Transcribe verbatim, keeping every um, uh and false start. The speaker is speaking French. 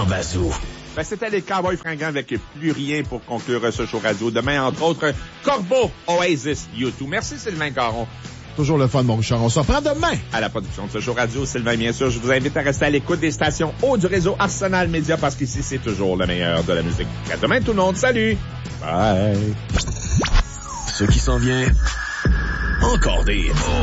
Bazou. Ben, c'était les Cowboys fringants avec plus rien pour conclure ce show radio. Demain, entre autres, Corbeau, Oasis, U deux. Merci Sylvain Caron. Toujours le fun, mon Richard. On se reprend demain. À la production de ce show radio, Sylvain, bien sûr. Je vous invite à rester à l'écoute des stations haut du réseau Arsenal Média parce qu'ici, c'est toujours le meilleur de la musique. À demain, tout le monde. Salut! Bye! Ce qui s'en vient, encore des...